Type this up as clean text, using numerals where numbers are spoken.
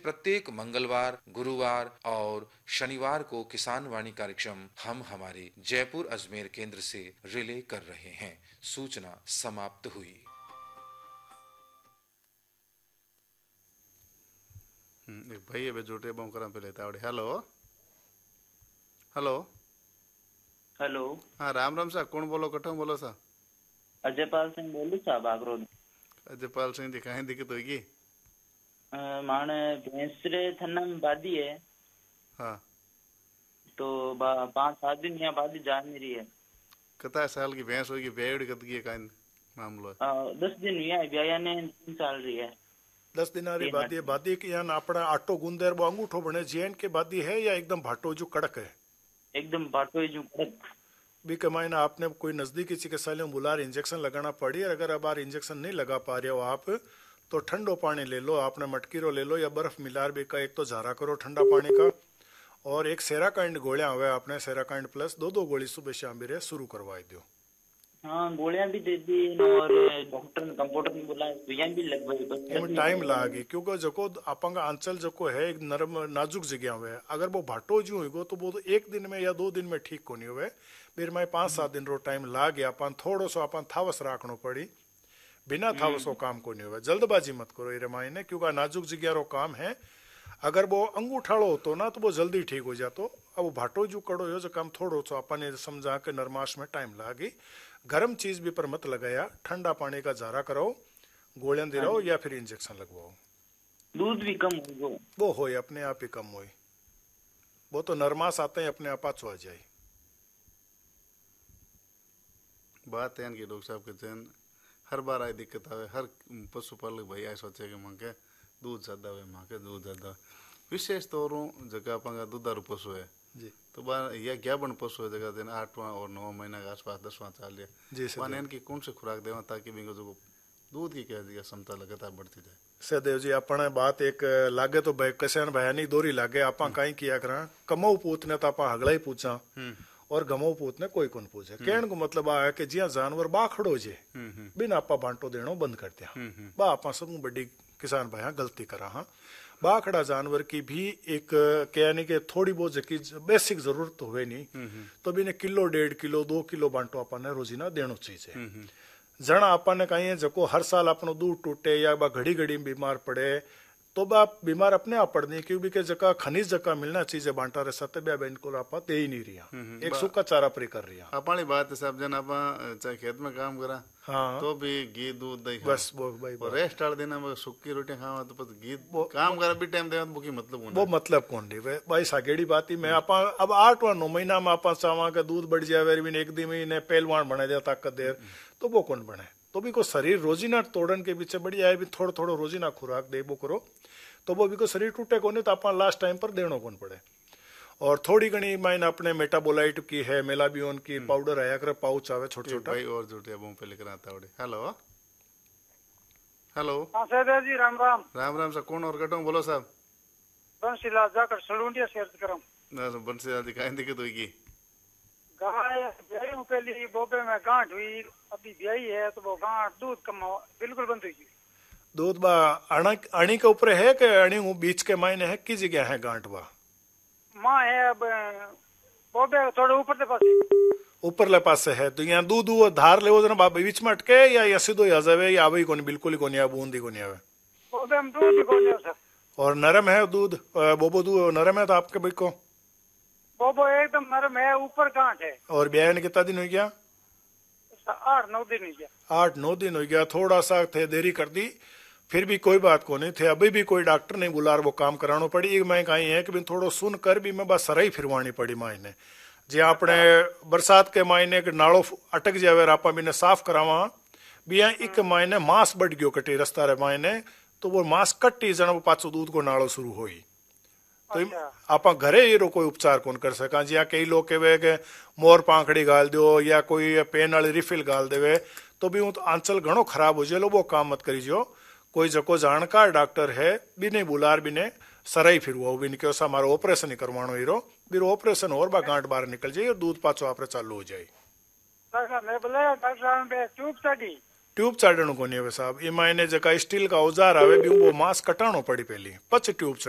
प्रत्येक मंगलवार, गुरुवार और शनिवार को किसान वाणी कार्यक्रम हम हमारे जयपुर अजमेर केंद्र से रिले कर रहे हैं। सूचना समाप्त हुई। भाई अब जोटे बम करा पे लेता आवड़े। Hello hello hello. हाँ राम राम सा, कौन बोलो, कठों बोलो सा? अजयपाल सिंह बोलू साहब आगरोड। अजयपाल सिंह जी, कहीं दिक्कत होगी? माने भैंसरे थन्ना में बादी है। हाँ तो 5-7 दिन यहाँ बादी जा नहीं रही है। कितना साल की भैंस होगी? ब्याह कद की है काइन मामलो है? 10 दिन हुआ है, ब्याह ने 3 साल रही है। 10 दिन री बादी है। बादी के यहाँ अपना आटो गुंदेर वो अंगूठो बने जैन के बादी है या एकदम भाटो जो कड़क है? एकदम भाटो जो कड़क। भी कमाईना आपने कोई नजदीकी चिकित्सालय में बुला इंजेक्शन लगाना पड़ी, और अगर अब बार इंजेक्शन नहीं लगा पा रहे हो आप तो ठंडो पानी ले लो, आपने मटकीरो ले लो या बर्फ मिलार भी का एक तो झारा करो ठंडा पानी का, और एक सेराकाइंड गोलियां हुए आपने सेराकाइंड प्लस 2 गोली सुबह शाम भी शुरू करवाई दो। हाँ गोलियां भी दे दी और डॉक्टर ने कंपाउंडर ने बोला सुइयां भी लगवाई, टाइम लागी क्योंकि जको आपका अंचल जको है एक नरम नाजुक जगह हुए, अगर वो भाटो जो होगा तो वो तो 1 दिन में या 2 दिन में ठीक को नहीं हुए, फिर मैं 5-7 दिन रो टाइम लागे। अपन थोड़ो सो अपन थावस राखनो पड़ी, बिना थावस को काम को नहीं हुए। जल्दबाजी मत करो ये मायने, क्योंकि नाजुक जगह रो काम है। अगर वो अंगूठाड़ो होतो ना तो वो जल्दी ठीक हो जातो। अब भाटो जो कड़ो हो जो काम थोड़ो सो अपन समझा के नरमाश में टाइम लागी। गर्म चीज भी पर मत लगाया, ठंडा पानी का जारा कराओ, गोलियां दिलाओ या फिर इंजेक्शन लगवाओ। दूध भी कम हो वो हो अपने आप ही कम हो, वो तो नरमास आते हैं अपने आप आ जाए। बात है कि डॉक्टर साहब कहते हैं हर बार आई दिक्कत आवे, हर पशुपालक भाई आई सोचे कि मां के दूध ज्यादा हुए, मां के दूध ज्यादा, विशेष तौर जगह अपना दुधारू पशु है जी, तो बार या क्या बन पशु है जगह दिन 8वां और 9वां महीना के आसपास 10वां चाल लिया मान इनकी कौन सी खुराक देवा ताकि बिंगो जो दूध की क्या क्षमता लगातार बढ़ती जाए? सदेव जी अपने बात एक लागे तो भाई कसे बयानी दोरी लागे, आपा कहीं किया करा कमाऊ पूतने तो आपा हगला ही पूछा और गमाऊ पूतने कोई कौन पूछे। कहने को मतलब आ है कि जिया जानवर बाखड़ो जे बिना आपा बांटो देनो बंद कर दिया, बा आपा सब बड़ी किसान भाई गलती करा। हाँ बाखड़ा जानवर की भी एक कहने के थोड़ी बहुत जकी बेसिक जरूरत तो हुए नहीं, तो भी 1 किलो 1.5 किलो 2 किलो बांटो अपन ने रोजीना देनो चाहिए। जना अपन ने कहीं जको हर साल अपनो दूध टूटे या बा घड़ी घड़ी बीमार पड़े तो बा बीमार अपने आप पड़नी, क्योंकि के जका खनिज जका मिलना चाहिए बांटा रे सत्य बे बेन को आपा दे ही नहीं रिया, एक सूखा चारा प्रे कर रिया। अपनी बात है साहब जन आपा चाहे खेत में काम करा हाँ तो भी घी दूध दही बस वो भाई रेस्ट वाले दिन में सूखी रोटी खावा तो घी काम करा भी टाइम देवा तो मतलब वो मतलब कौन दी भाई सागेड़ी बात ही मैं आपा अब 8-9 महीना में आपा चावा का दूध बढ़ जाए भी 1 दिन में पहलवान बना दिया ताकत देर तो वो कौन बने। तो भी को शरीर रोजीना तोड़न के पीछे बढ़िया है भी थोड़ा थोड़ा रोजीना खुराक दे वो करो तो वो भी को शरीर टूटे को नहीं तो आप लास्ट टाइम पर देनो कौन पड़े। और थोड़ी घनी माइन अपने मेटाबोलाइट की है, मेलाबियोन की पाउडर आया कर पाउच आवे छोटा छोटा भाई और जुटे अब पहले कराता होड़े। हेलो हेलो हाँ सर जी राम राम। राम राम सा, कौन और कटो बोलो साहब? बंसीलाल जाकर सलूंडिया से अर्ज करम। बंसीलाल जी काहे दिक्कत होगी? गाय ब्याई हूँ पहली बोबे में गांठ हुई, अभी ब्याई है तो वो गांठ दूध कम बिल्कुल बंद हुई। दूध बा अणी के ऊपर है कि अणी बीच के मायने है की जगह है गांठ बा? माँ है अब बोबे थोड़े ऊपर के पास ऊपरले पास है तो यहाँ दूध वो धार ले जना बीच में अटके या सीधो आ जावे या आवे कोनी बिल्कुल ही कोनी आ बूंद ही कोनी आवे? बोबे में दूध ही कोनी सर। और नरम है दूध? बोबो दूध नरम है तो आपके भाई को? बोबो एकदम नरम है, ऊपर गांठ है। और ब्याह ने कितना दिन हो गया? 8-9 दिन हो गया। 8-9 दिन हो गया, थोड़ा सा थे देरी कर दी फिर भी कोई बात को नहीं थे। अभी भी कोई डॉक्टर नहीं बुला वो काम कराना पड़ी। एक मैं कहीं है कि थोड़ा सुन कर भी मैं बस सराई फिरवानी पड़ी मायने जी अपने बरसात के मायने नाड़ो अटक जावे आपा भी साफ करावा भी यहाँ एक मायने मांस बढ़ गयो कटी रस्ता रे मायने तो वो मांस कट्टी जना पाछो दूध को नाड़ो शुरू हुई तो आप घरे ये कोई उपचार कौन कर सका। जी कई लोग कहे कि मोर पांखड़ी गाल दो या कोई पेन वाली रिफिल गाल देवे तो भी वो आंचल घणो खराब हो जाए, वो काम मत करीजो। कोई जको जानकार डॉक्टर है बिने बुलार बिने सराई फिर वो बिन के हमारा ऑपरेशन ही करवानो हीरो फिर ऑपरेशन और बा गांठ बाहर निकल जाए और दूध पाछो आपरे चालू हो जाए। ट्यूब चाड़नो को नहीं साहब, ये मायने जका स्टील का औजार आवे भी वो मांस कटानो पड़ी पहली पच ट्यूब